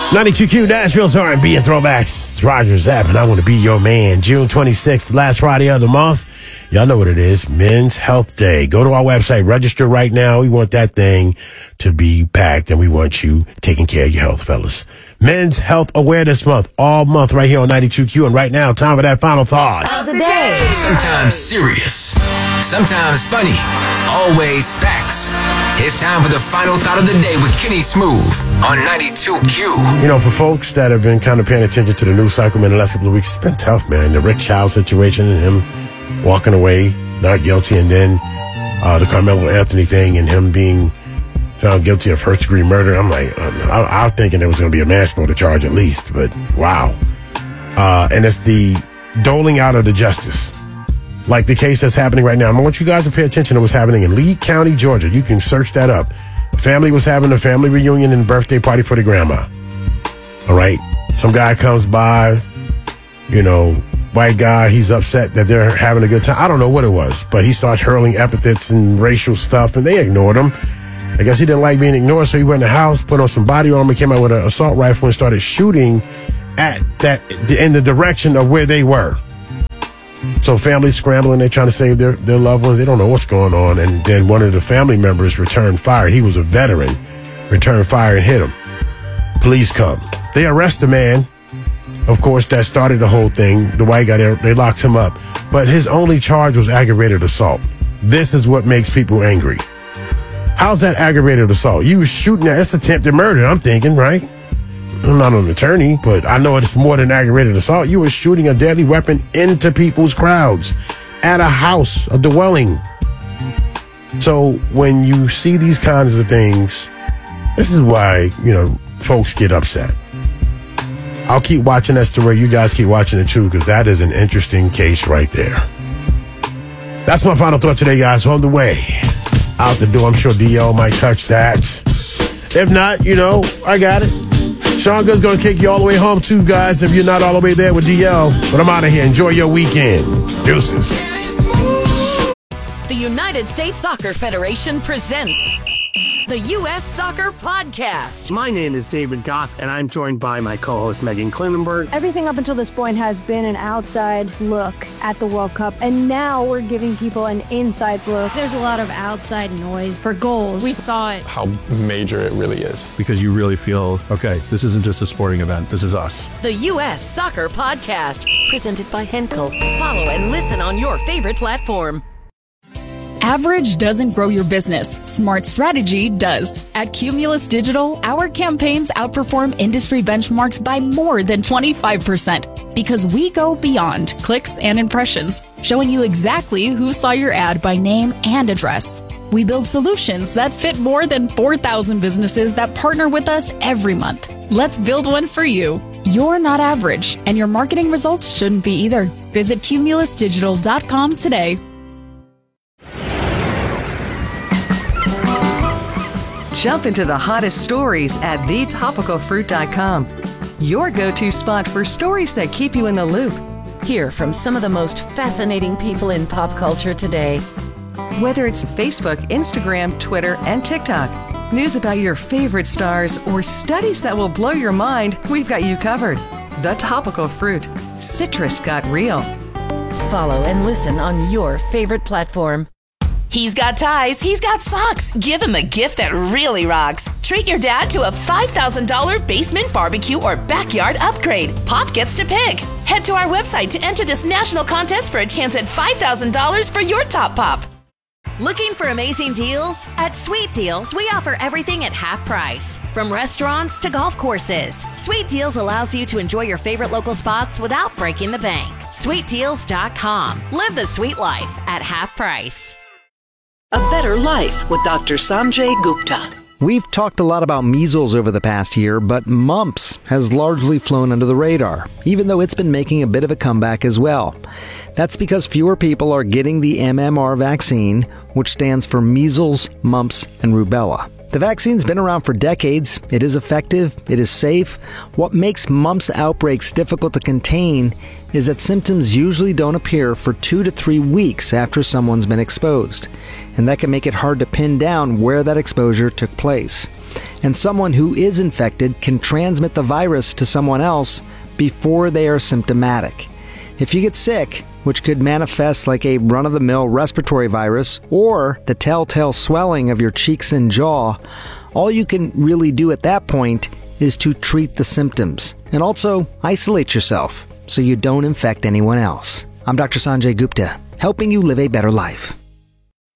92Q, Nashville's R&B and throwbacks. It's Roger Zapp, and I want to be your man. June 26th, last Friday of the month. Y'all know what it is. Men's Health Day. Go to our website. Register right now. We want that thing to be packed, and we want you taking care of your health, fellas. Men's Health Awareness Month. All month right here on 92Q. And right now, time for that final thought. Of the day. Sometimes serious. Sometimes funny. Always facts. It's time for the final thought of the day with Kenny Smooth on 92Q. You know, for folks that have been kind of paying attention to the news cycle, man, the last couple of weeks, it's been tough, man. The Rick Child situation and him walking away, not guilty, and then the Carmelo Anthony thing and him being found guilty of first-degree murder. I'm like, I was thinking there was going to be a manslaughter charge at least, but wow. And it's the doling out of the justice. Like the case that's happening right now. I want you guys to pay attention to what's happening in Lee County, Georgia. You can search that up. A family was having a family reunion and birthday party for the grandma. All right. Some guy comes by, you know, white guy. He's upset that they're having a good time. I don't know what it was, but he starts hurling epithets and racial stuff, and they ignored him. I guess he didn't like being ignored, so he went in the house, put on some body armor, came out with an assault rifle and started shooting at that in the direction of where they were. So families scrambling, they're trying to save their loved ones. They don't know what's going on. And then one of the family members returned fire. He was a veteran, returned fire and hit him. Police come. They arrest the man, of course, that started the whole thing. The white guy, they locked him up. But his only charge was aggravated assault. This is what makes people angry. How's that aggravated assault? You was shooting at, that's attempted murder, I'm thinking, right? I'm not an attorney, but I know it's more than aggravated assault. You were shooting a deadly weapon into people's crowds at a house, a dwelling. So when you see these kinds of things, this is why, you know, folks get upset. I'll keep watching that story. You guys keep watching it too, because that is an interesting case right there. That's my final thought today, guys. On the way out the door, I'm sure DL might touch that. If not, you know, I got it. Sean Good's going to kick you all the way home, too, guys, if you're not all the way there with DL. But I'm out of here. Enjoy your weekend. Deuces. The United States Soccer Federation presents the U.S. Soccer Podcast. My name is David Goss, and I'm joined by my co-host, Megan Klinenberg. Everything up until this point has been an outside look at the World Cup, and now we're giving people an inside look. There's a lot of outside noise for goals. We thought how major it really is. Because you really feel, okay, this isn't just a sporting event, this is us. The U.S. Soccer Podcast, presented by Henkel. Follow and listen on your favorite platform. Average doesn't grow your business. Smart strategy does. At Cumulus Digital, our campaigns outperform industry benchmarks by more than 25% because we go beyond clicks and impressions, showing you exactly who saw your ad by name and address. We build solutions that fit more than 4,000 businesses that partner with us every month. Let's build one for you. You're not average, and your marketing results shouldn't be either. Visit cumulusdigital.com today. Jump into the hottest stories at thetopicalfruit.com. Your go-to spot for stories that keep you in the loop. Hear from some of the most fascinating people in pop culture today. Whether it's Facebook, Instagram, Twitter, and TikTok, news about your favorite stars, or studies that will blow your mind, we've got you covered. The Topical Fruit. Citrus got real. Follow and listen on your favorite platform. He's got ties, he's got socks. Give him a gift that really rocks. Treat your dad to a $5,000 basement barbecue or backyard upgrade. Pop gets to pick. Head to our website to enter this national contest for a chance at $5,000 for your top pop. Looking for amazing deals? At Sweet Deals, we offer everything at half price. From restaurants to golf courses, Sweet Deals allows you to enjoy your favorite local spots without breaking the bank. SweetDeals.com. Live the sweet life at half price. A Better Life with Dr. Sanjay Gupta. We've talked a lot about measles over the past year, but mumps has largely flown under the radar, even though it's been making a bit of a comeback as well. That's because fewer people are getting the MMR vaccine, which stands for measles, mumps, and rubella. The vaccine's been around for decades. It is effective. It is safe. What makes mumps outbreaks difficult to contain is that symptoms usually don't appear for 2 to 3 weeks after someone's been exposed. And that can make it hard to pin down where that exposure took place. And someone who is infected can transmit the virus to someone else before they are symptomatic. If you get sick, which could manifest like a run-of-the-mill respiratory virus or the telltale swelling of your cheeks and jaw, all you can really do at that point is to treat the symptoms and also isolate yourself so you don't infect anyone else. I'm Dr. Sanjay Gupta, helping you live a better life.